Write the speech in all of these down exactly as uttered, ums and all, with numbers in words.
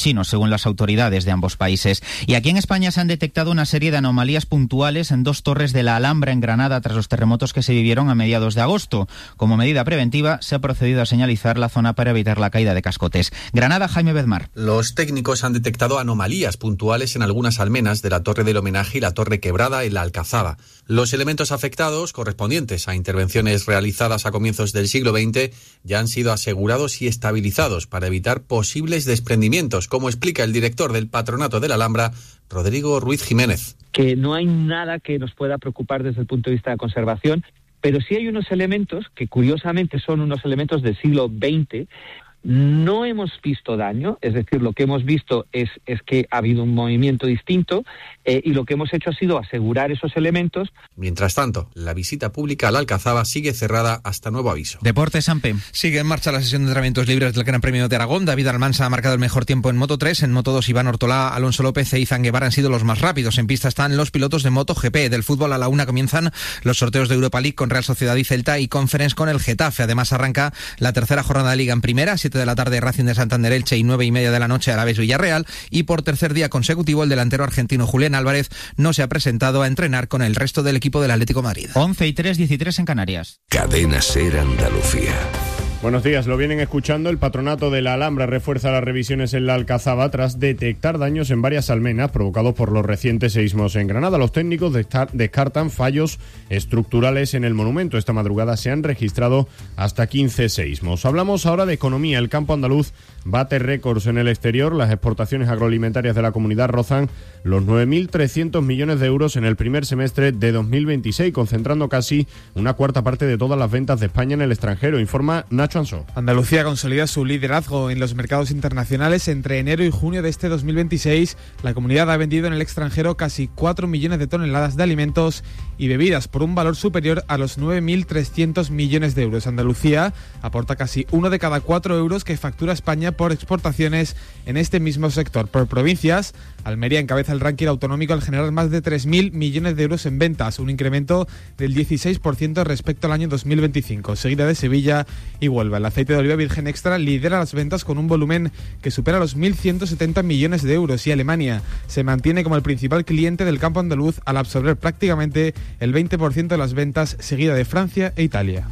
chinos, según las autoridades de ambos países. Y aquí en España se han detectado una serie de anomalías puntuales en dos torres de la Alhambra en Granada tras los terremotos que se vivieron a mediados de agosto. Como medida preventiva, se ha procedido a señalizar la zona para evitar la caída de cascotes. Granada, Jaime Bedmar. Los técnicos han detectado anomalías puntuales en algunas almenas de la Torre del Homenaje y la Torre Quebrada en la Alcazaba. Los elementos afectados, correspondientes a intervenciones realizadas a comienzos del siglo veinte, ya han sido asegurados y estabilizados para evitar posibles desprendimientos, como explica el director del Patronato de la Alhambra, Rodrigo Ruiz Jiménez. Que no hay nada que nos pueda preocupar desde el punto de vista de conservación, pero sí hay unos elementos que curiosamente son unos elementos del siglo veinte. No hemos visto daño, es decir, lo que hemos visto es, es que ha habido un movimiento distinto eh, y lo que hemos hecho ha sido asegurar esos elementos. Mientras tanto, la visita pública a la Alcazaba sigue cerrada hasta nuevo aviso. Deportes, Sampe. Sigue en marcha la sesión de entrenamientos libres del Gran Premio de Aragón. David Almansa ha marcado el mejor tiempo en Moto tres. En Moto dos, Iván Ortolá, Alonso López e Izan Guevara han sido los más rápidos. En pista están los pilotos de MotoGP. Del fútbol a la una comienzan los sorteos de Europa League con Real Sociedad y Celta y Conference con el Getafe. Además arranca la tercera jornada de Liga en Primera, siete de la tarde Racing de Santander Elche y nueve y media de la noche Alavés Villarreal. Y por tercer día consecutivo el delantero argentino Julián Álvarez no se ha presentado a entrenar con el resto del equipo del Atlético de Madrid. once y tres, dieciséis en Canarias. Cadena SER Andalucía. Buenos días, lo vienen escuchando. El Patronato de la Alhambra refuerza las revisiones en la Alcazaba tras detectar daños en varias almenas provocados por los recientes seísmos en Granada. Los técnicos descartan fallos estructurales en el monumento. Esta madrugada se han registrado hasta quince seísmos. Hablamos ahora de economía. El campo andaluz bate récords en el exterior. Las exportaciones agroalimentarias de la comunidad rozan los nueve mil trescientos millones de euros en el primer semestre de dos mil veintiséis, concentrando casi una cuarta parte de todas las ventas de España en el extranjero, informa Nacho Ansó. Andalucía consolida su liderazgo en los mercados internacionales. Entre enero y junio de este dos mil veintiséis, la comunidad ha vendido en el extranjero casi cuatro millones de toneladas de alimentos y bebidas por un valor superior a los nueve mil trescientos millones de euros. Andalucía aporta casi uno de cada cuatro euros que factura España por exportaciones en este mismo sector. Por provincias, Almería encabeza el ranking autonómico al generar más de tres mil millones de euros en ventas, un incremento del dieciséis por ciento respecto al año dos mil veinticinco, seguida de Sevilla y Huelva. El aceite de oliva virgen extra lidera las ventas con un volumen que supera los mil ciento setenta millones de euros y Alemania se mantiene como el principal cliente del campo andaluz al absorber prácticamente el veinte por ciento de las ventas, seguida de Francia e Italia.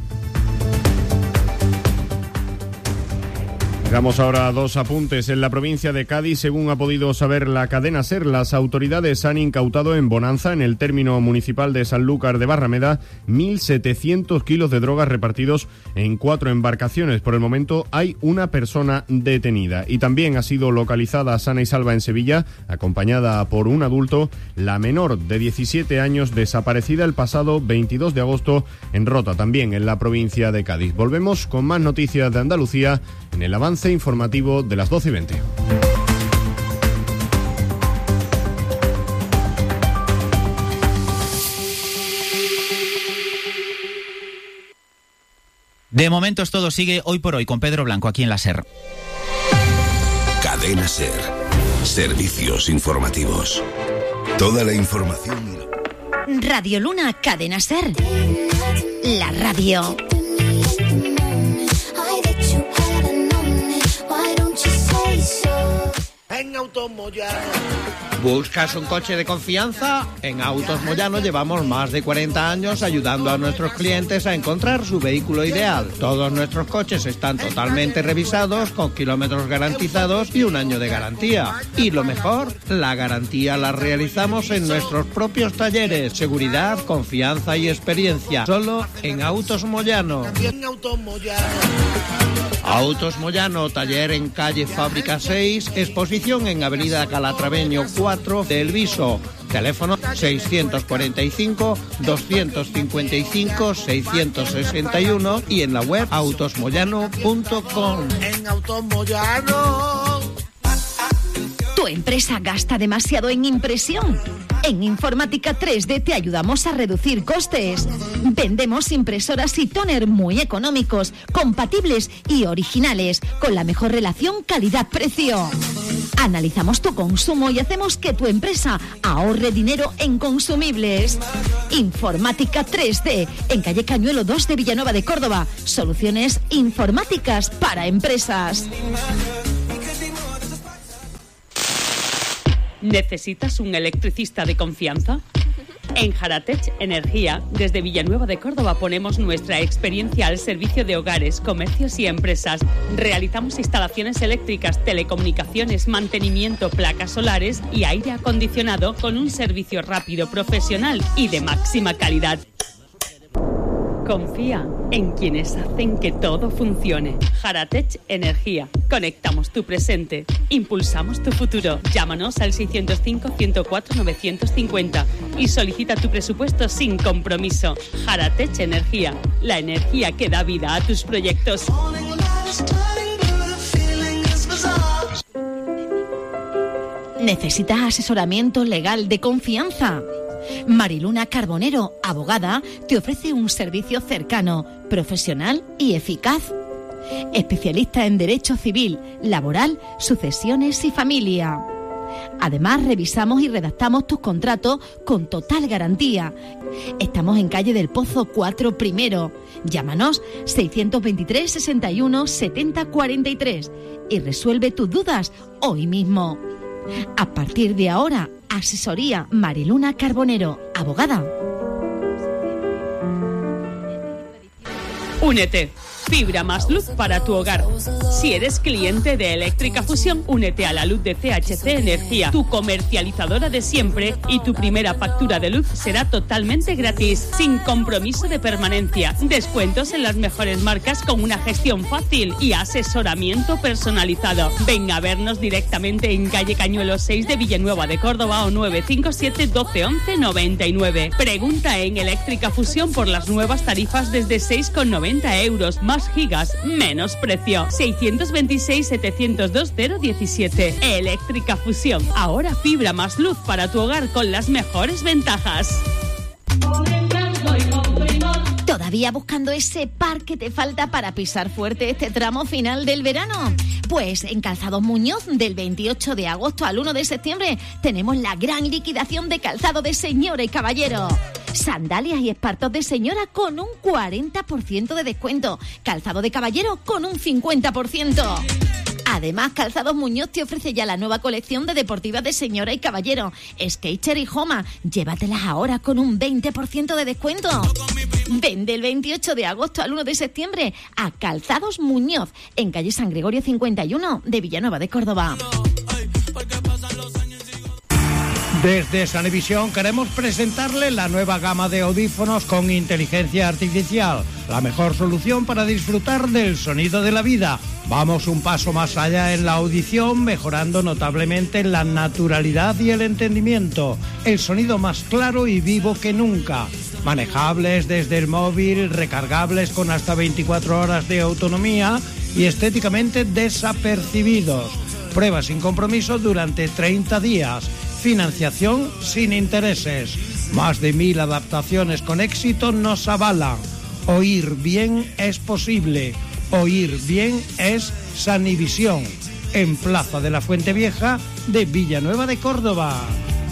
Damos ahora dos apuntes. En la provincia de Cádiz, según ha podido saber la cadena SER, las autoridades han incautado en Bonanza, en el término municipal de Sanlúcar de Barrameda, mil setecientos kilos de drogas repartidos en cuatro embarcaciones. Por el momento hay una persona detenida. Y también ha sido localizada sana y salva en Sevilla, acompañada por un adulto, la menor de diecisiete años desaparecida el pasado veintidós de agosto en Rota, también en la provincia de Cádiz. Volvemos con más noticias de Andalucía en el avance informativo de las doce y veinte. De momento todo sigue hoy por hoy con Pedro Blanco aquí en la SER. Cadena SER. Servicios informativos. Toda la información. Radio Luna, Cadena SER. La radio. En Autos Moyano. ¿Buscas un coche de confianza? En Autos Moyano llevamos más de cuarenta años ayudando a nuestros clientes a encontrar su vehículo ideal. Todos nuestros coches están totalmente revisados, con kilómetros garantizados y un año de garantía. Y lo mejor, la garantía la realizamos en nuestros propios talleres. Seguridad, confianza y experiencia. Solo en Autos Moyano. En Autos Moyano. Autos Moyano, taller en calle Fábrica seis, exposición en avenida Calatraveño cuatro de El Viso. Teléfono seiscientos cuarenta y cinco, doscientos cincuenta y cinco, seiscientos sesenta y uno y en la web autos moyano punto com. En Autos Moyano. ¿Tu empresa gasta demasiado en impresión? En Informática tres D te ayudamos a reducir costes. Vendemos impresoras y tóner muy económicos, compatibles y originales, con la mejor relación calidad-precio. Analizamos tu consumo y hacemos que tu empresa ahorre dinero en consumibles. Informática tres D, en calle Cañuelo dos de Villanueva de Córdoba. Soluciones informáticas para empresas. ¿Necesitas un electricista de confianza? En Jaratech Energía, desde Villanueva de Córdoba, ponemos nuestra experiencia al servicio de hogares, comercios y empresas. Realizamos instalaciones eléctricas, telecomunicaciones, mantenimiento, placas solares y aire acondicionado con un servicio rápido, profesional y de máxima calidad. Confía en quienes hacen que todo funcione. Jaratech Energía. Conectamos tu presente. Impulsamos tu futuro. Llámanos al seiscientos cinco, ciento cuatro, novecientos cincuenta y solicita tu presupuesto sin compromiso. Jaratech Energía. La energía que da vida a tus proyectos. ¿Necesitas asesoramiento legal de confianza? Mariluna Carbonero, abogada, te ofrece un servicio cercano, profesional y eficaz. Especialista en Derecho Civil, Laboral, Sucesiones y Familia. Además, revisamos y redactamos tus contratos con total garantía. Estamos en calle del Pozo cuatro Primero. Llámanos seiscientos veintitrés, sesenta y uno, setenta, cuarenta y tres y resuelve tus dudas hoy mismo. A partir de ahora, asesoría Mariluna Carbonero, abogada. Únete. Fibra más luz para tu hogar. Si eres cliente de Eléctrica Fusión, únete a la luz de C H C Energía, tu comercializadora de siempre, y tu primera factura de luz será totalmente gratis, sin compromiso de permanencia. Descuentos en las mejores marcas con una gestión fácil y asesoramiento personalizado. Ven a vernos directamente en calle Cañuelo seis de Villanueva de Córdoba o nueve cinco siete, doce, once, noventa y nueve. Pregunta en Eléctrica Fusión por las nuevas tarifas desde seis con noventa euros. Más gigas, menos precio. seiscientos veintiséis, setecientos dos, cero diecisiete. Eléctrica Fusión. Ahora fibra más luz para tu hogar con las mejores ventajas. ¿Todavía buscando ese par que te falta para pisar fuerte este tramo final del verano? Pues en Calzados Muñoz, del veintiocho de agosto al uno de septiembre, tenemos la gran liquidación de calzado de señora y caballero. Sandalias y espartos de señora con un cuarenta por ciento de descuento. Calzado de caballero con un cincuenta por ciento. Además, Calzados Muñoz te ofrece ya la nueva colección de deportivas de señora y caballero, Skater y Homa. Llévatelas ahora con un veinte por ciento de descuento. Ven del veintiocho de agosto al uno de septiembre a Calzados Muñoz, en calle San Gregorio cincuenta y uno de Villanueva de Córdoba. Desde Sanevisión queremos presentarle la nueva gama de audífonos con inteligencia artificial, la mejor solución para disfrutar del sonido de la vida. Vamos un paso más allá en la audición, mejorando notablemente la naturalidad y el entendimiento, el sonido más claro y vivo que nunca. Manejables desde el móvil, recargables con hasta veinticuatro horas de autonomía y estéticamente desapercibidos. Prueba sin compromiso durante treinta días. Financiación sin intereses. Más de mil adaptaciones con éxito nos avalan. Oír bien es posible. Oír bien es Sanivisión. En Plaza de la Fuente Vieja de Villanueva de Córdoba.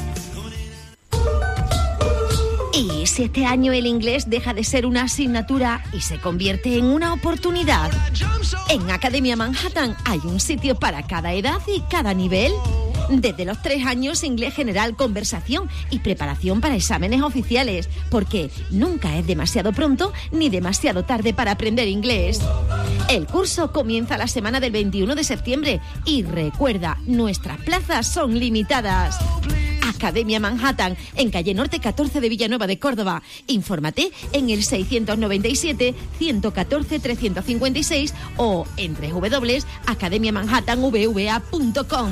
¿Y si este año el inglés deja de ser una asignatura y se convierte en una oportunidad? En Academia Manhattan hay un sitio para cada edad y cada nivel. Desde los tres años, inglés general, conversación y preparación para exámenes oficiales, porque nunca es demasiado pronto ni demasiado tarde para aprender inglés. El curso comienza la semana del veintiuno de septiembre y recuerda, nuestras plazas son limitadas. Academia Manhattan, en calle Norte catorce de Villanueva de Córdoba. Infórmate en el seiscientos noventa y siete, ciento catorce, trescientos cincuenta y seis o en doble u doble u doble u punto academia manhattan v v a punto com.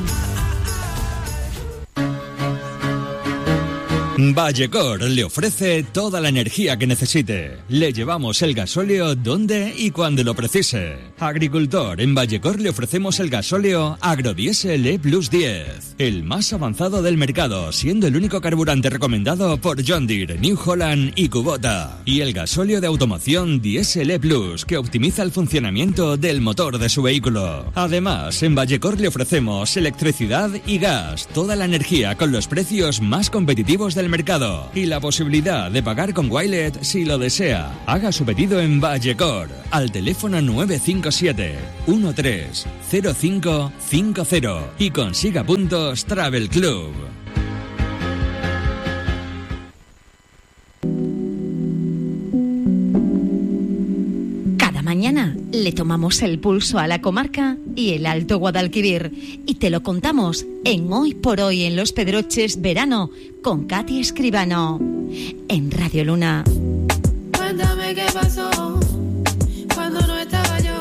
Vallecor le ofrece toda la energía que necesite. Le llevamos el gasóleo donde y cuando lo precise. Agricultor, en Vallecor le ofrecemos el gasóleo Agrodiesel E Plus diez, el más avanzado del mercado, siendo el único carburante recomendado por John Deere, New Holland y Kubota. Y el gasóleo de automoción Diesel E Plus, que optimiza el funcionamiento del motor de su vehículo. Además, en Vallecor le ofrecemos electricidad y gas, toda la energía con los precios más competitivos del mercado y la posibilidad de pagar con Wilet si lo desea. Haga su pedido en Vallecor al teléfono nueve cinco cinco siete uno tres cero cinco cinco cero y consiga puntos Travel Club. Cada mañana le tomamos el pulso a la comarca y el Alto Guadalquivir y te lo contamos en Hoy por Hoy en Los Pedroches Verano con Katy Escribano en Radio Luna. Cuéntame qué pasó cuando no estaba yo.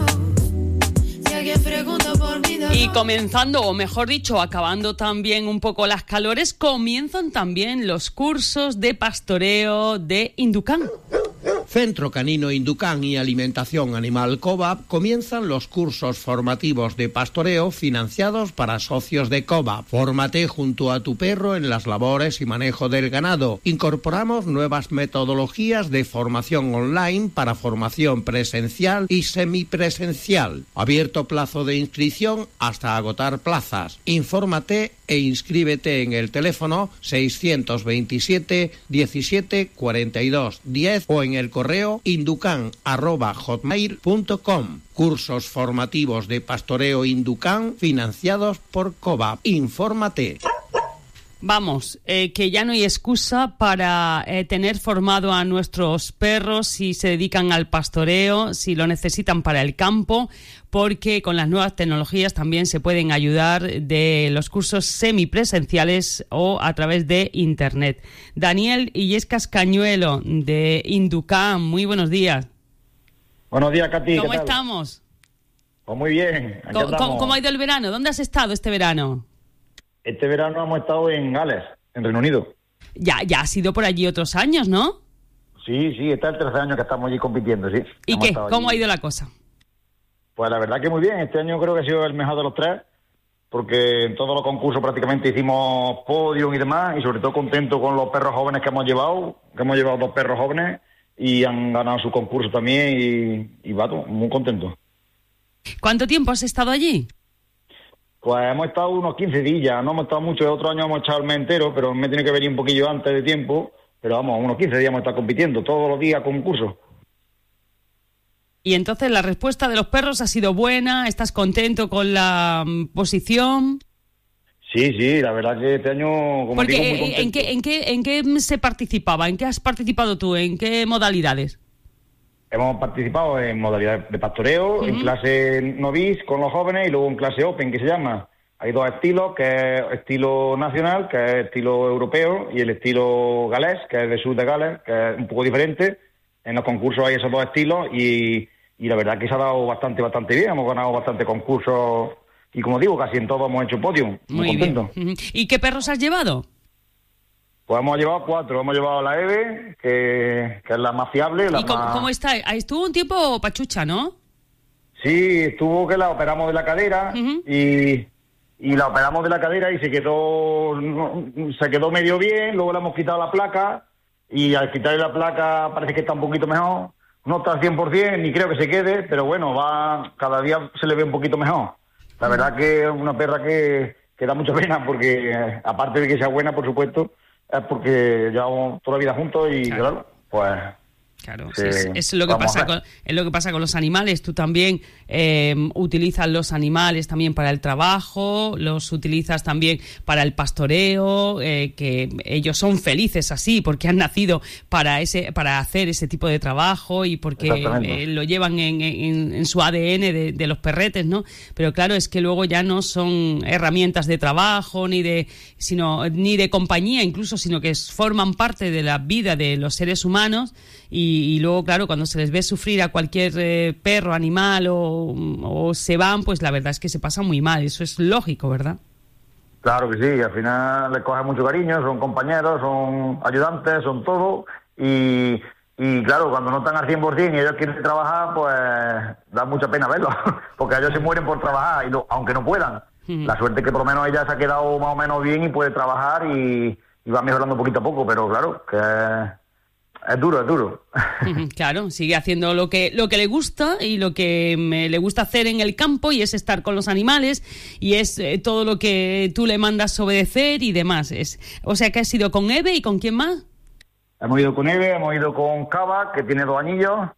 Si alguien pregunta por mí. Y comenzando, o mejor dicho, acabando también un poco las calores, comienzan también los cursos de pastoreo de Inducán. Centro Canino Inducán y Alimentación Animal Cobap comienzan los cursos formativos de pastoreo financiados para socios de Cobap. Fórmate junto a tu perro en las labores y manejo del ganado. Incorporamos nuevas metodologías de formación online para formación presencial y semipresencial. Abierto plazo de inscripción hasta agotar plazas. Infórmate e inscríbete en el teléfono seiscientos veintisiete diecisiete cuarenta y dos diez o en el correo inducan arroba hotmail punto com. Cursos formativos de pastoreo Inducán financiados por Cobap. Infórmate. Vamos, eh, que ya no hay excusa para eh, tener formado a nuestros perros si se dedican al pastoreo, si lo necesitan para el campo, porque con las nuevas tecnologías también se pueden ayudar de los cursos semipresenciales o a través de Internet. Daniel Illescas Cañuelo, de Inducán, muy buenos días. Buenos días, Katy. ¿Cómo estamos? Pues muy bien. Aquí ¿Cómo, andamos. ¿Cómo ha ido el verano? ¿Dónde has estado este verano? Este verano hemos estado en Gales, en Reino Unido. Ya, ya has ido por allí otros años, ¿no? Sí, sí, este es el tercer año que estamos allí compitiendo, sí. ¿Y Hemos qué? estado ¿Cómo allí. ha ido la cosa? Pues la verdad que muy bien. Este año creo que ha sido el mejor de los tres, porque en todos los concursos prácticamente hicimos podium y demás, y sobre todo contento con los perros jóvenes que hemos llevado, que hemos llevado dos perros jóvenes y han ganado su concurso también y, y vato, muy contento. ¿Cuánto tiempo has estado allí? Pues hemos estado unos quince días, no hemos estado mucho, otro año hemos echado el mes entero, pero me tiene que venir un poquillo antes de tiempo, pero vamos, unos quince días hemos estado compitiendo, todos los días concursos. Y entonces la respuesta de los perros ha sido buena, ¿estás contento con la um, posición? Sí, sí, la verdad que este año, como Porque digo, muy eh, contento. ¿en qué, en, qué, ¿en qué se participaba? ¿En qué has participado tú? ¿En qué modalidades? Hemos participado en modalidad de pastoreo, uh-huh. en clase novice con los jóvenes y luego en clase open, que se llama. Hay dos estilos, que es estilo nacional, que es estilo europeo, y el estilo galés, que es del sur de Gales, que es un poco diferente. En los concursos hay esos dos estilos y, y la verdad que se ha dado bastante, bastante bien. Hemos ganado bastante concursos y, como digo, casi en todos hemos hecho podium. Muy, Muy contento. Bien. Uh-huh. ¿Y qué perros has llevado? Pues hemos llevado cuatro. Hemos llevado la Eve, que, que es la más fiable. La ¿Y cómo, más... cómo está? Estuvo un tiempo pachucha, ¿no? Sí, estuvo que la operamos de la cadera uh-huh. y, y la operamos de la cadera y se quedó se quedó medio bien. Luego le hemos quitado la placa y al quitarle la placa parece que está un poquito mejor. No está al cien por ciento, ni creo que se quede, pero bueno, va cada día se le ve un poquito mejor. La verdad que es una perra que, que da mucha pena porque, eh, aparte de que sea buena, por supuesto, es porque llevamos toda la vida juntos y claro, claro pues... Claro, sí, es, es, lo que pasa con, es lo que pasa con los animales. Tú también eh, utilizas los animales también para el trabajo, los utilizas también para el pastoreo, eh, que ellos son felices así porque han nacido para ese para hacer ese tipo de trabajo y porque eh, lo llevan en, en, en su A D N de, de los perretes, ¿no? Pero claro, es que luego ya no son herramientas de trabajo ni de sino ni de compañía incluso, sino que forman parte de la vida de los seres humanos. Y, y luego, claro, cuando se les ve sufrir a cualquier eh, perro, animal o, o se van, pues la verdad es que se pasa muy mal. Eso es lógico, ¿verdad? Claro que sí, al final les coge mucho cariño, son compañeros, son ayudantes, son todo. Y, y claro, cuando no están al cien por ciento y ellos quieren trabajar, pues da mucha pena verlos, porque ellos se mueren por trabajar, y lo, aunque no puedan. Uh-huh. La suerte es que por lo menos ella se ha quedado más o menos bien y puede trabajar y, y va mejorando poquito a poco, pero claro, que... Es duro, es duro. Claro, sigue haciendo lo que lo que le gusta y lo que me, le gusta hacer en el campo y es estar con los animales y es eh, todo lo que tú le mandas obedecer y demás. Es, o sea que has ido con Eve y con quién más. Hemos ido con Eve, hemos ido con Cava, que tiene dos anillos,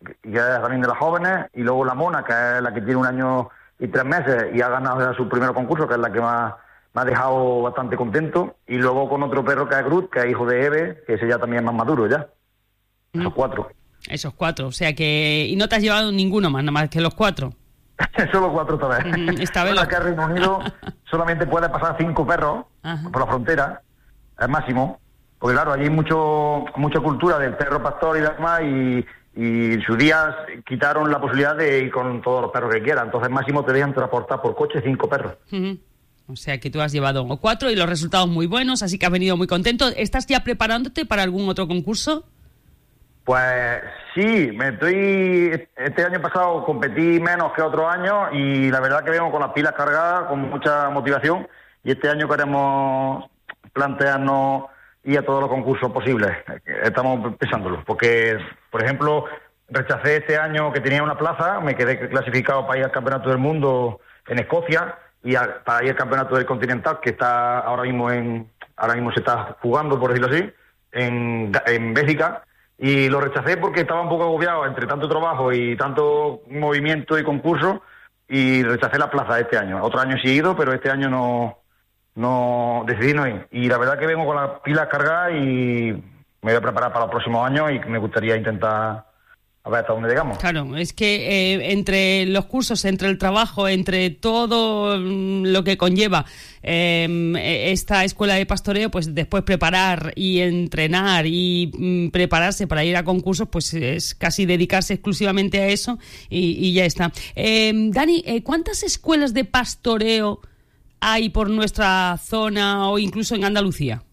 que es también de las jóvenes, y luego la Mona, que es la que tiene un año y tres meses y ha ganado ya su primer concurso, que es la que más me ha dejado bastante contento, y luego con otro perro que es Groot, que es hijo de Eve, que ese ya también es más maduro ya. Mm. Esos cuatro. Esos cuatro, o sea que... ¿Y no te has llevado ninguno más, nada más que los cuatro? Solo cuatro esta vez. Mm, esta vez bueno, lo... que en Reino Unido solamente puede pasar cinco perros Ajá. por la frontera, es máximo, porque claro, allí hay mucho, mucha cultura del perro pastor y demás, y, y en sus días quitaron la posibilidad de ir con todos los perros que quieran, entonces máximo te dejan transportar por coche cinco perros. Uh-huh. O sea que tú has llevado cuatro y los resultados muy buenos, así que has venido muy contento. ¿Estás ya preparándote para algún otro concurso? Pues sí, me estoy. Este año pasado competí menos que otros años y la verdad que vengo con las pilas cargadas, con mucha motivación, y este año queremos plantearnos ir a todos los concursos posibles. Estamos pensándolo, porque, por ejemplo, rechacé este año que tenía una plaza, me quedé clasificado para ir al Campeonato del Mundo en Escocia y a, para ir al Campeonato del Continental, que está ahora mismo en ahora mismo se está jugando, por decirlo así, en, en Bélgica. Y lo rechacé porque estaba un poco agobiado entre tanto trabajo y tanto movimiento y concurso, y rechacé la plaza este año. Otro año sí he ido, pero este año no, no decidí no ir. Y la verdad que vengo con las pilas cargadas y me voy a preparar para los próximos años y me gustaría intentar a ver hasta dónde llegamos. Claro, es que eh, entre los cursos, entre el trabajo, entre todo lo que conlleva eh, esta escuela de pastoreo, pues después preparar y entrenar y mm, prepararse para ir a concursos, pues es casi dedicarse exclusivamente a eso y, y ya está. Eh, Dani, eh, ¿cuántas escuelas de pastoreo hay por nuestra zona o incluso en Andalucía?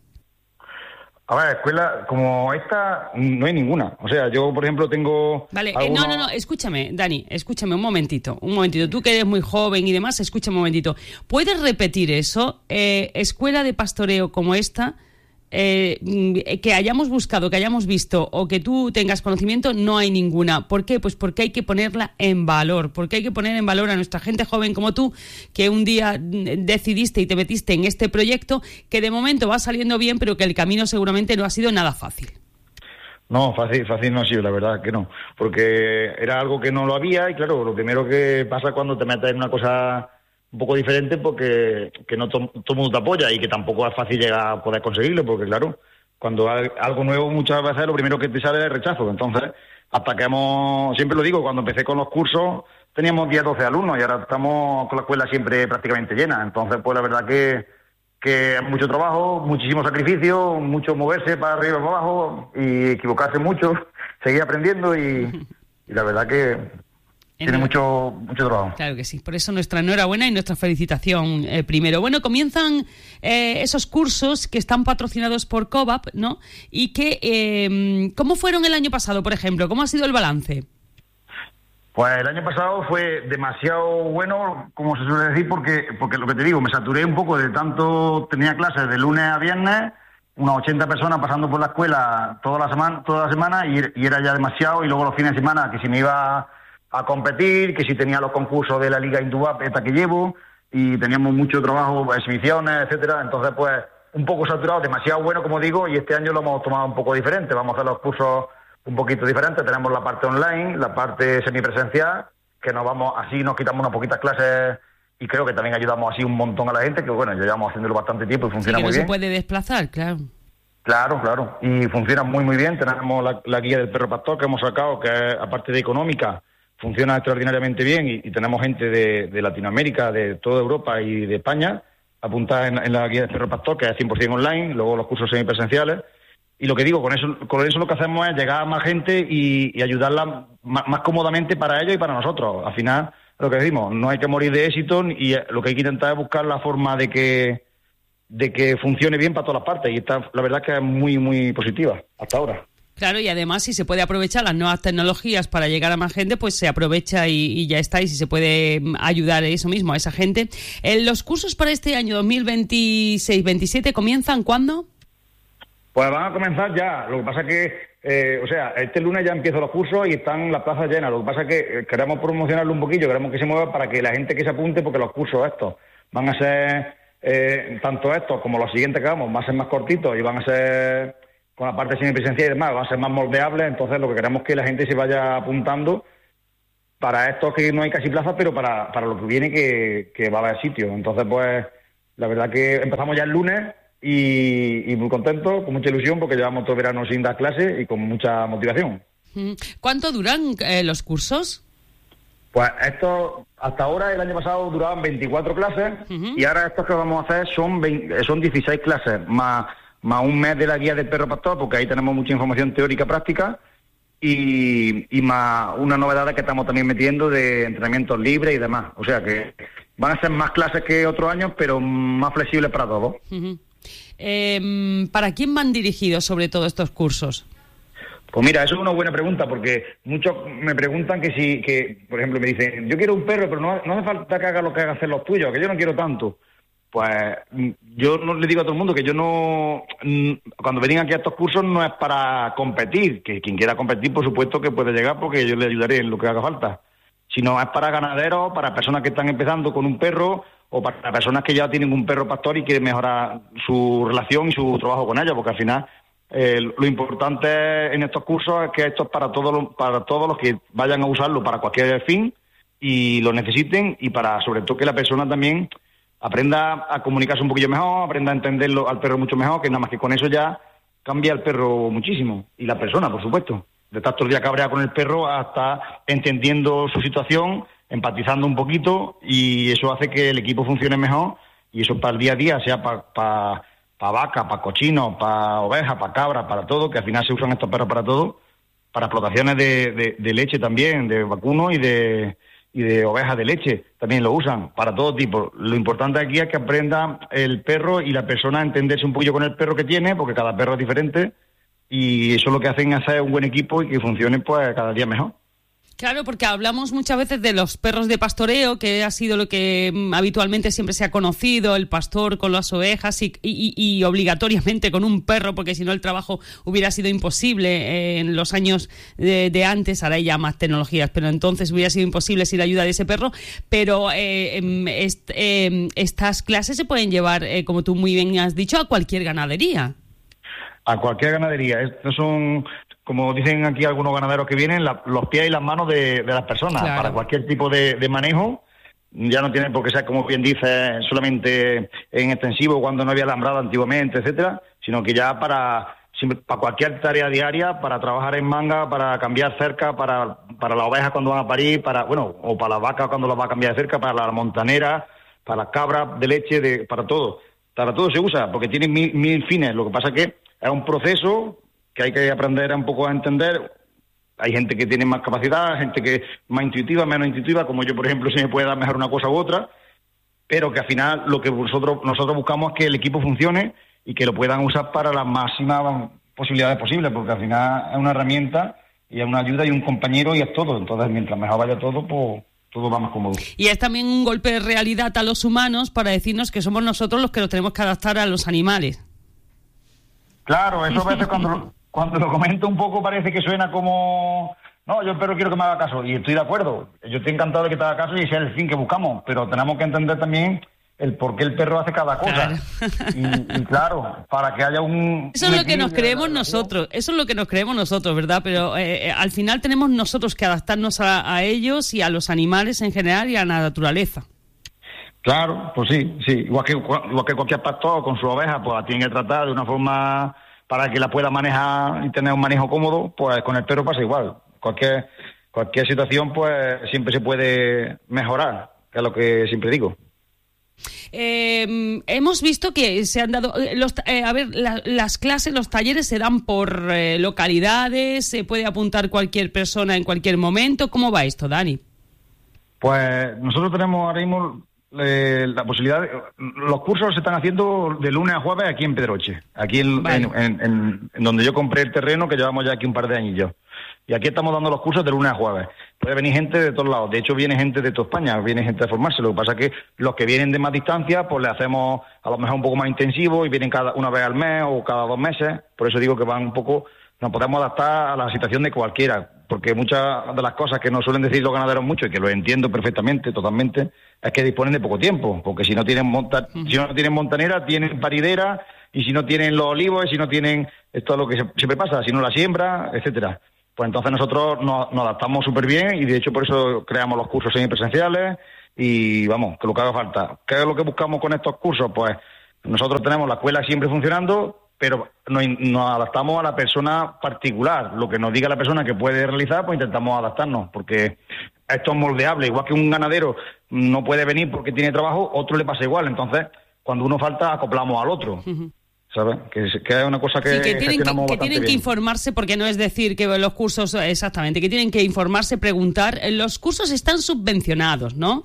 A ver, escuela como esta no hay ninguna. O sea, yo, por ejemplo, tengo... Vale, algunos... eh, no, no, no, escúchame, Dani, escúchame un momentito, un momentito. Tú que eres muy joven y demás, escúchame un momentito. ¿Puedes repetir eso? Eh, escuela de pastoreo como esta, eh, que hayamos buscado, que hayamos visto o que tú tengas conocimiento, no hay ninguna. ¿Por qué? Pues porque hay que ponerla en valor, porque hay que poner en valor a nuestra gente joven como tú, que un día decidiste y te metiste en este proyecto, que de momento va saliendo bien, pero que el camino seguramente no ha sido nada fácil. No, fácil, fácil no ha sido, la verdad que no, porque era algo que no lo había y claro, lo primero que pasa cuando te metes en una cosa un poco diferente, porque que no to- todo el mundo te apoya y que tampoco es fácil llegar a poder conseguirlo, porque claro, cuando hay algo nuevo muchas veces lo primero que te sale es el rechazo. Entonces, hasta que hemos, siempre lo digo, cuando empecé con los cursos teníamos diez, doce alumnos y ahora estamos con la escuela siempre prácticamente llena. Entonces, pues la verdad que, que es mucho trabajo, muchísimo sacrificio, mucho moverse para arriba y para abajo y equivocarse mucho, seguir aprendiendo y, y la verdad que... Tiene mucho mucho trabajo. Claro que sí. Por eso nuestra enhorabuena y nuestra felicitación eh, primero. Bueno, comienzan eh, esos cursos que están patrocinados por COVAP, ¿no? Y que, eh, ¿cómo fueron el año pasado, por ejemplo? ¿Cómo ha sido el balance? Pues el año pasado fue demasiado bueno, como se suele decir, porque porque lo que te digo, me saturé un poco de tanto, tenía clases de lunes a viernes, unas ochenta personas pasando por la escuela toda la semana, toda la semana y, y era ya demasiado, y luego los fines de semana que si me iba a competir, que si tenía los concursos de la Liga Indubap, esta que llevo, y teníamos mucho trabajo, exhibiciones, etcétera. Entonces, pues, un poco saturado, demasiado bueno, como digo, y este año lo hemos tomado un poco diferente. Vamos a hacer los cursos un poquito diferentes. Tenemos la parte online, la parte semipresencial, que nos vamos, así nos quitamos unas poquitas clases y creo que también ayudamos así un montón a la gente, que bueno, ya llevamos haciéndolo bastante tiempo y funciona sí, que muy no bien. Se puede desplazar, claro. Claro, claro, y funciona muy, muy bien. Tenemos la, la guía del perro pastor que hemos sacado, que es, aparte de económica, funciona extraordinariamente bien y, y tenemos gente de, de Latinoamérica, de toda Europa y de España apuntada en, en la guía del perro pastor, que es cien por ciento online, luego los cursos semipresenciales. Y lo que digo, con eso con eso lo que hacemos es llegar a más gente y, y ayudarla más, más cómodamente para ellos y para nosotros. Al final, lo que decimos, no hay que morir de éxito y lo que hay que intentar es buscar la forma de que de que funcione bien para todas las partes. Y está, la verdad es que es muy, muy positiva hasta ahora. Claro, y además si se puede aprovechar las nuevas tecnologías para llegar a más gente, pues se aprovecha y, y ya está, y si se puede ayudar eso mismo a esa gente. Eh, ¿Los cursos para este año dos mil veintiséis veintisiete comienzan cuándo? Pues van a comenzar ya, lo que pasa es que, eh, o sea, este lunes ya empiezan los cursos y están las plazas llenas, lo que pasa es que queremos promocionarlo un poquillo, queremos que se mueva para que la gente que se apunte, porque los cursos estos van a ser, eh, tanto estos como los siguientes que hagamos, van a ser más cortitos y van a ser... con la parte semipresencial y demás, van a ser más moldeables, entonces lo que queremos es que la gente se vaya apuntando para esto, que no hay casi plazas, pero para, para lo que viene que, que va a haber sitio. Entonces, pues, la verdad que empezamos ya el lunes y, y muy contentos, con mucha ilusión, porque llevamos todo el verano sin dar clases y con mucha motivación. ¿Cuánto duran eh, los cursos? Pues esto, hasta ahora, el año pasado duraban veinticuatro clases, uh-huh. y ahora estos que vamos a hacer son veinte, son dieciséis clases, más, más un mes de la guía del perro pastor, porque ahí tenemos mucha información teórica práctica, y, y más una novedad que estamos también metiendo de entrenamientos libres y demás. O sea que van a ser más clases que otros años, pero más flexibles para todos. Uh-huh. Eh, ¿Para quién van dirigidos sobre todo estos cursos? Pues mira, eso es una buena pregunta, porque muchos me preguntan que si, que por ejemplo me dicen, yo quiero un perro, pero no, no hace falta que haga lo que haga hacer los tuyos, que yo no quiero tanto. Pues yo no le digo a todo el mundo que yo no, cuando vengan aquí a estos cursos no es para competir, que quien quiera competir por supuesto que puede llegar porque yo le ayudaré en lo que haga falta, sino es para ganaderos, para personas que están empezando con un perro o para personas que ya tienen un perro pastor y quieren mejorar su relación y su trabajo con ellos, porque al final eh, lo importante en estos cursos es que esto es para todos los, para todos los que vayan a usarlo para cualquier fin y lo necesiten, y para sobre todo que la persona también aprenda a comunicarse un poquillo mejor, aprenda a entenderlo al perro mucho mejor, que nada más que con eso ya cambia el perro muchísimo, y la persona, por supuesto. De estar todo el día cabreado con el perro hasta entendiendo su situación, empatizando un poquito, y eso hace que el equipo funcione mejor, y eso para el día a día, sea para pa, pa vaca, para cochino, para oveja, para cabra, para todo, que al final se usan estos perros para todo, para explotaciones de, de, de leche también, de vacuno y de... y de ovejas de leche, también lo usan, para todo tipo. Lo importante aquí es que aprenda el perro y la persona a entenderse un poquillo con el perro que tiene, porque cada perro es diferente, y eso es lo que hacen es hacer un buen equipo y que funcione pues cada día mejor. Claro, porque hablamos muchas veces de los perros de pastoreo, que ha sido lo que mm, habitualmente siempre se ha conocido, el pastor con las ovejas y, y, y obligatoriamente con un perro, porque si no el trabajo hubiera sido imposible eh, en los años de, de antes. Ahora hay ya más tecnologías, pero entonces hubiera sido imposible sin la ayuda de ese perro. Pero eh, est, eh, estas clases se pueden llevar, eh, como tú muy bien has dicho, a cualquier ganadería. A cualquier ganadería. Estos son, como dicen aquí algunos ganaderos que vienen, la, los pies y las manos de, de las personas, claro, para cualquier tipo de, de manejo. Ya no tiene por qué ser, como bien dice, solamente en extensivo cuando no había alambrado antiguamente, etcétera, sino que ya para, para cualquier tarea diaria, para trabajar en manga, para cambiar cerca, para, para la oveja cuando van a parir, para, bueno, o para la vaca cuando la va a cambiar de cerca, para la montanera, para las cabras de leche, de, para todo. Para todo se usa, porque tiene mil, mil fines. Lo que pasa es que es un proceso que hay que aprender un poco a entender. Hay gente que tiene más capacidad, gente que es más intuitiva, menos intuitiva, como yo, por ejemplo, si me puede dar mejor una cosa u otra, pero que al final lo que nosotros nosotros buscamos es que el equipo funcione y que lo puedan usar para las máximas posibilidades posibles, porque al final es una herramienta y es una ayuda y un compañero y es todo. Entonces, mientras mejor vaya todo, pues todo va más cómodo. Y es también un golpe de realidad a los humanos para decirnos que somos nosotros los que nos tenemos que adaptar a los animales. Claro, eso a veces cuando lo, cuando lo comento un poco parece que suena como... No, yo pero quiero que me haga caso, y estoy de acuerdo. Yo estoy encantado de que te haga caso y ese es el fin que buscamos, pero tenemos que entender también el por qué el perro hace cada cosa. Claro. Y, y claro, para que haya un... Eso es lo que nos creemos nosotros, eso es lo que nos creemos nosotros, ¿verdad? Pero eh, al final tenemos nosotros que adaptarnos a, a ellos y a los animales en general y a la naturaleza. Claro, pues sí, sí. Igual que, igual que cualquier pastor con su oveja, pues la tiene que tratar de una forma para que la pueda manejar y tener un manejo cómodo, pues con el perro pasa igual. Cualquier, cualquier situación, pues siempre se puede mejorar, que es lo que siempre digo. Eh, hemos visto que se han dado los, eh, a ver, la, las clases, los talleres se dan por eh, localidades, se puede apuntar cualquier persona en cualquier momento. ¿Cómo va esto, Dani? Pues nosotros tenemos ahora mismo eh, la posibilidad de, los cursos se están haciendo de lunes a jueves aquí en Pedroche, aquí en, vale. en, en, en, en donde yo compré el terreno, que llevamos ya aquí un par de añillos. Y aquí estamos dando los cursos de lunes a jueves. Puede venir gente de todos lados. De hecho, viene gente de toda España, viene gente a formarse. Lo que pasa es que los que vienen de más distancia, pues le hacemos a lo mejor un poco más intensivo y vienen cada una vez al mes o cada dos meses. Por eso digo que van un poco, nos podemos adaptar a la situación de cualquiera. Porque muchas de las cosas que nos suelen decir los ganaderos mucho, y que lo entiendo perfectamente, totalmente, es que disponen de poco tiempo. Porque si no tienen monta- uh-huh. si no tienen montanera, tienen paridera, y si no tienen los olivos, y si no tienen, esto es lo que siempre pasa, si no la siembra, etcétera. Pues entonces nosotros nos, nos adaptamos súper bien y de hecho por eso creamos los cursos semipresenciales y vamos, que lo que haga falta. ¿Qué es lo que buscamos con estos cursos? Pues nosotros tenemos la escuela siempre funcionando, pero nos, nos adaptamos a la persona particular. Lo que nos diga la persona que puede realizar, pues intentamos adaptarnos, porque esto es moldeable. Igual que un ganadero no puede venir porque tiene trabajo, otro le pasa igual. Entonces, cuando uno falta, acoplamos al otro. Uh-huh. ¿Sabes? Que es, que es una cosa que, sí, que tienen, que, que, tienen que informarse, porque no es decir que los cursos, exactamente, que tienen que informarse, preguntar. Los cursos están subvencionados, ¿no?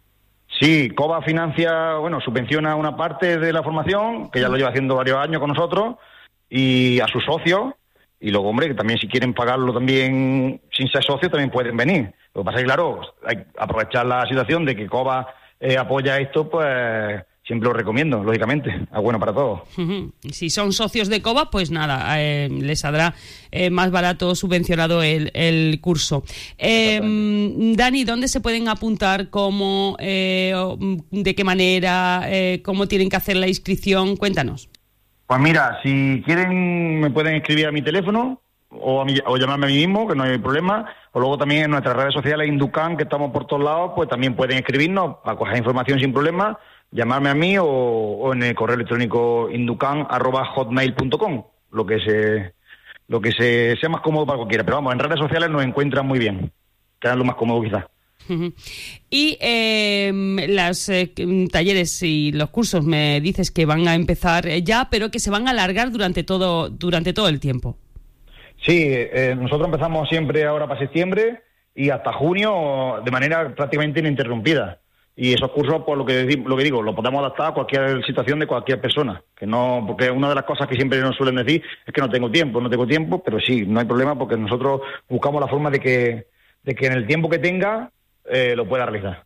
Sí, COBA financia, bueno, subvenciona una parte de la formación, que ya lo lleva haciendo varios años con nosotros, y a sus socios, y luego, hombre, que también si quieren pagarlo también sin ser socios, también pueden venir. Lo que pasa es que, claro, hay que aprovechar la situación de que COBA eh, apoya esto, pues siempre lo recomiendo, lógicamente, es bueno para todos. Uh-huh. Si son socios de COBA, pues nada, eh, les saldrá eh, más barato subvencionado el, el curso. Eh, Dani, ¿dónde se pueden apuntar? ¿Cómo? Eh, ¿De qué manera? Eh, ¿Cómo tienen que hacer la inscripción? Cuéntanos. Pues mira, si quieren me pueden escribir a mi teléfono o, a mi, o llamarme a mí mismo, que no hay problema, o luego también en nuestras redes sociales, Inducan, que estamos por todos lados, pues también pueden escribirnos para coger información sin problema, llamarme a mí o, o en el correo electrónico inducan arroba hotmail punto com, lo que se lo que se sea más cómodo para cualquiera. Pero vamos, en redes sociales nos encuentran muy bien, que es lo más cómodo quizás. Uh-huh. Y eh, los eh, talleres y los cursos me dices que van a empezar ya, pero que se van a alargar durante todo durante todo el tiempo. Sí, eh, nosotros empezamos siempre ahora para septiembre y hasta junio de manera prácticamente ininterrumpida. Y esos cursos, pues lo que lo que digo, lo podemos adaptar a cualquier situación de cualquier persona. Que no, porque una de las cosas que siempre nos suelen decir es que no tengo tiempo, no tengo tiempo, pero sí, no hay problema porque nosotros buscamos la forma de que, de que en el tiempo que tenga eh, lo pueda realizar.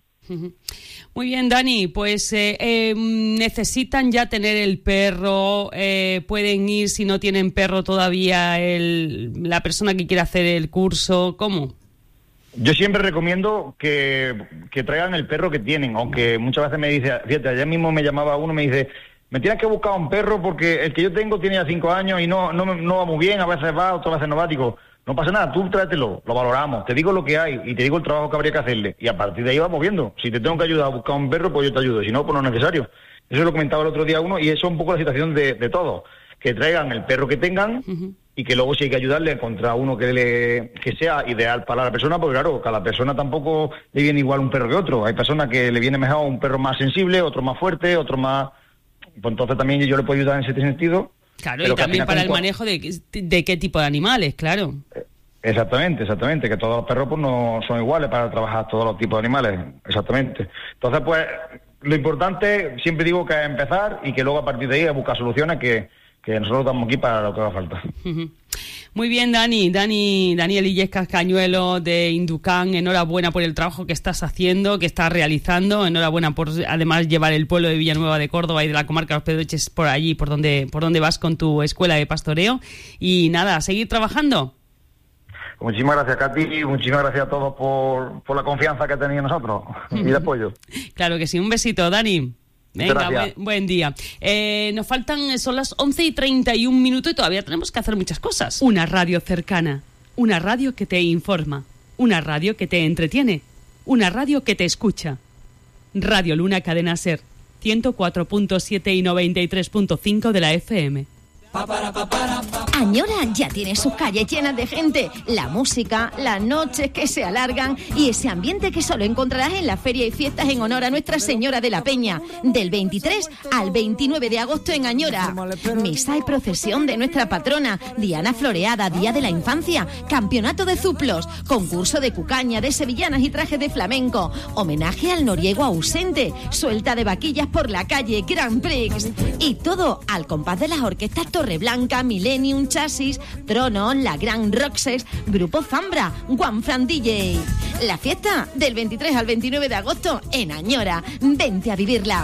Muy bien, Dani, pues eh, eh, necesitan ya tener el perro, eh, pueden ir si no tienen perro todavía el, la persona que quiera hacer el curso, ¿cómo? Yo siempre recomiendo que, que traigan el perro que tienen, aunque muchas veces me dice, fíjate, ayer mismo me llamaba uno, me dice, me tienes que buscar un perro porque el que yo tengo tiene ya cinco años y no, no, no va muy bien, a veces va, otras veces no va. Digo, no pasa nada, tú tráetelo, lo valoramos, te digo lo que hay y te digo el trabajo que habría que hacerle y a partir de ahí vamos viendo. Si te tengo que ayudar a buscar un perro, pues yo te ayudo, si no, pues no es necesario. Eso lo comentaba el otro día uno y eso es un poco la situación de, de todos, que traigan el perro que tengan. Uh-huh. Y que luego sí hay que ayudarle a encontrar uno que le que sea ideal para la persona, porque claro, cada persona tampoco le viene igual un perro que otro. Hay personas que le viene mejor un perro más sensible, otro más fuerte, otro más... Pues entonces también yo le puedo ayudar en ese sentido. Claro, y también para el manejo de, de qué tipo de animales, claro. Exactamente, exactamente, que todos los perros pues no son iguales para trabajar todos los tipos de animales, exactamente. Entonces, pues, lo importante, siempre digo que es empezar y que luego a partir de ahí a buscar soluciones que... que nosotros estamos aquí para lo que haga falta. Muy bien, Dani. Dani Daniel Illescas Cañuelo de Inducan, enhorabuena por el trabajo que estás haciendo, que estás realizando, enhorabuena por además llevar el pueblo de Villanueva de Córdoba y de la comarca de Los Pedroches por allí, por donde, por donde vas con tu escuela de pastoreo. Y nada, a seguir trabajando. Muchísimas gracias, Katy, y muchísimas gracias a todos por, por la confianza que tenéis en nosotros y el apoyo. Claro que sí, un besito, Dani. Venga, buen, buen día. Eh, nos faltan, son las once y treinta y un minutos y todavía tenemos que hacer muchas cosas. Una radio cercana, una radio que te informa, una radio que te entretiene, una radio que te escucha. Radio Luna Cadena Ser, ciento cuatro punto siete y noventa y tres punto cinco de la F M. Añora ya tiene sus calles llenas de gente, la música, las noches que se alargan y ese ambiente que solo encontrarás en la feria y fiestas en honor a Nuestra Señora de la Peña, del veintitrés al veintinueve de agosto en Añora. Misa y procesión de nuestra patrona, Diana Floreada, Día de la Infancia, campeonato de zuplos, concurso de cucaña, de sevillanas y trajes de flamenco, homenaje al noriego ausente, suelta de vaquillas por la calle, Grand Prix y todo al compás de las orquestas Torreblanca, Millennium, Chasis, Trono, La Gran Roxes, Grupo Zambra, Juan Fran D J. La fiesta del veintitrés al veintinueve de agosto en Añora. Vente a vivirla.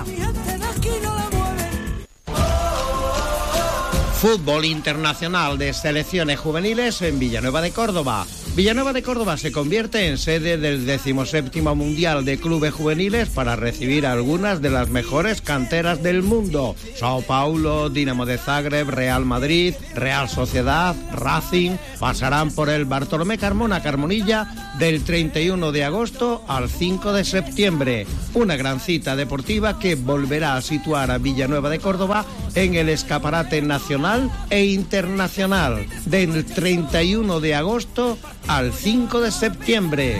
Fútbol internacional de selecciones juveniles en Villanueva de Córdoba. Villanueva de Córdoba se convierte en sede del decimoséptimo Mundial de Clubes Juveniles para recibir a algunas de las mejores canteras del mundo. Sao Paulo, Dinamo de Zagreb, Real Madrid, Real Sociedad, Racing pasarán por el Bartolomé Carmona Carmonilla del treinta y uno de agosto al cinco de septiembre. Una gran cita deportiva que volverá a situar a Villanueva de Córdoba en el escaparate nacional e internacional del treinta y uno de agosto al cinco de septiembre.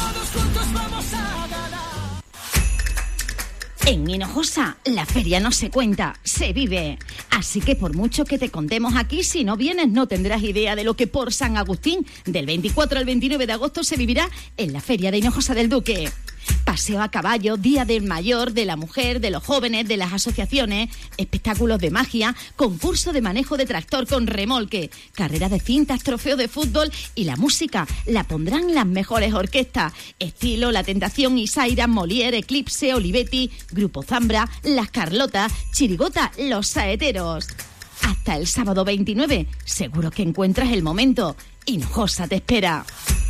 En Hinojosa, la feria no se cuenta, se vive. Así que por mucho que te contemos aquí, si no vienes no tendrás idea de lo que por San Agustín, del veinticuatro al veintinueve de agosto, se vivirá en la feria de Hinojosa del Duque. Paseo a caballo, Día del Mayor, de la Mujer, de los jóvenes, de las asociaciones, espectáculos de magia, concurso de manejo de tractor con remolque, carrera de cintas, trofeo de fútbol y la música la pondrán las mejores orquestas. Estilo, La Tentación, Isaira, Molière, Eclipse, Olivetti, Grupo Zambra, Las Carlotas, Chirigota, Los Saeteros. Hasta el sábado veintinueve, seguro que encuentras el momento. Hinojosa te espera.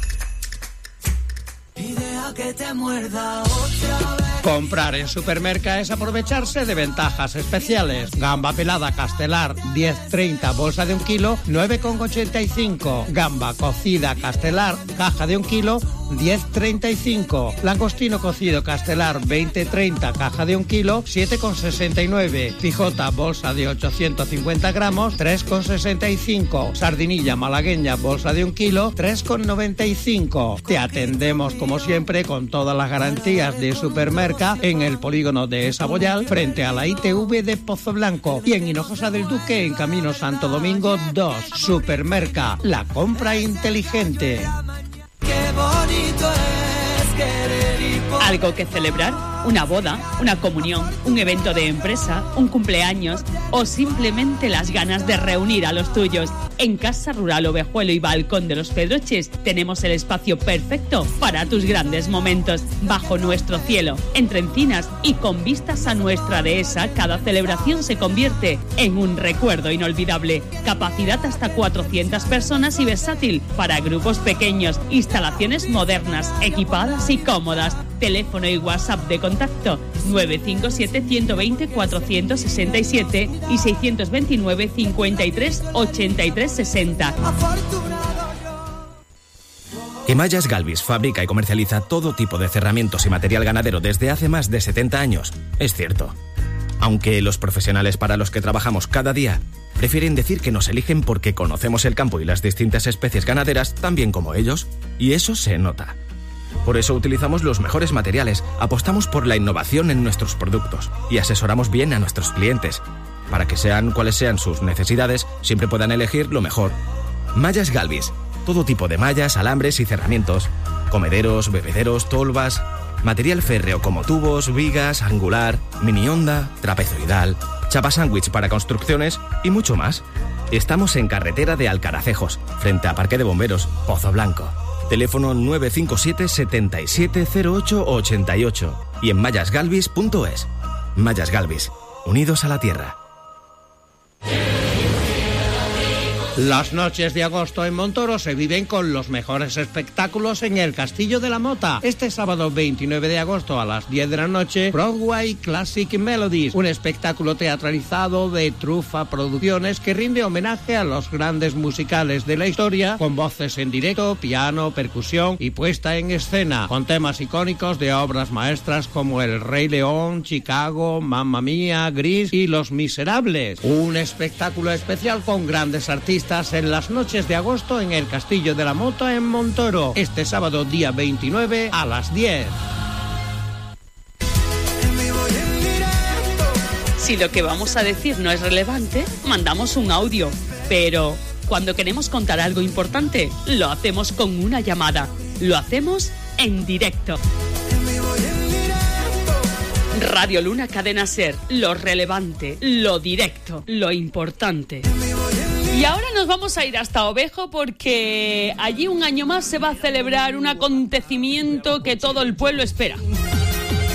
Que te muerda otra vez. Comprar en Supermerca es aprovecharse de ventajas especiales. Gamba pelada Castelar diez treinta, bolsa de un kilo, nueve con ochenta y cinco. Gamba cocida Castelar, caja de un kilo, diez treinta y cinco. Langostino cocido Castelar veinte treinta, caja de un kilo, siete con sesenta y nueve. Pijota bolsa de ochocientos cincuenta gramos, tres con sesenta y cinco. Sardinilla malagueña bolsa de un kilo, tres con noventa y cinco. Te atendemos como siempre con todas las garantías de Supermerca en el polígono de Saboyal, frente a la I T V de Pozo Blanco, y en Hinojosa del Duque, en Camino Santo Domingo dos. Supermerca, la compra inteligente. Qué bonito es querer y poder. ¿Algo que celebrar? ¿Una boda? ¿Una comunión? ¿Un evento de empresa? ¿Un cumpleaños? ¿O simplemente las ganas de reunir a los tuyos? En Casa Rural Ovejuelo y Balcón de los Pedroches tenemos el espacio perfecto para tus grandes momentos. Bajo nuestro cielo, entre encinas y con vistas a nuestra dehesa, cada celebración se convierte en un recuerdo inolvidable. Capacidad hasta cuatrocientas personas y versátil para grupos pequeños. Instalaciones modernas, equipadas y cómodas. Teléfono y WhatsApp de contacto nueve cinco siete, uno dos cero, cuatro seis siete y seis dos nueve, cincuenta y tres, ochenta y tres sesenta. Que Mallas Galvis fabrica y comercializa todo tipo de cerramientos y material ganadero desde hace más de setenta años, es cierto. Aunque los profesionales para los que trabajamos cada día prefieren decir que nos eligen porque conocemos el campo y las distintas especies ganaderas tan bien como ellos, y eso se nota. Por eso utilizamos los mejores materiales, apostamos por la innovación en nuestros productos y asesoramos bien a nuestros clientes. Para que sean cuales sean sus necesidades, siempre puedan elegir lo mejor. Mallas Galvis, todo tipo de mallas, alambres y cerramientos. Comederos, bebederos, tolvas, material férreo como tubos, vigas, angular, mini onda, trapezoidal, chapa sándwich para construcciones y mucho más. Estamos en carretera de Alcaracejos, frente a Parque de Bomberos, Pozo Blanco. Teléfono nueve cinco siete, siete siete cero ocho ocho ocho y en mallas galvis punto es. Mallas Galvis, unidos a la tierra. Las noches de agosto en Montoro se viven con los mejores espectáculos en el Castillo de la Mota. Este sábado veintinueve de agosto a las diez de la noche, Broadway Classic Melodies, un espectáculo teatralizado de Trufa Producciones que rinde homenaje a los grandes musicales de la historia, con voces en directo, piano, percusión y puesta en escena, con temas icónicos de obras maestras como El Rey León, Chicago, Mamma Mía, Gris y Los Miserables. Un espectáculo especial con grandes artistas en las noches de agosto en el Castillo de la Mota en Montoro, este sábado día veintinueve a las diez. Si lo que vamos a decir no es relevante, mandamos un audio, pero cuando queremos contar algo importante, lo hacemos con una llamada, lo hacemos en directo. Radio Luna Cadena Ser, lo relevante, lo directo, lo importante. Y ahora nos vamos a ir hasta Ovejo porque allí un año más se va a celebrar un acontecimiento que todo el pueblo espera.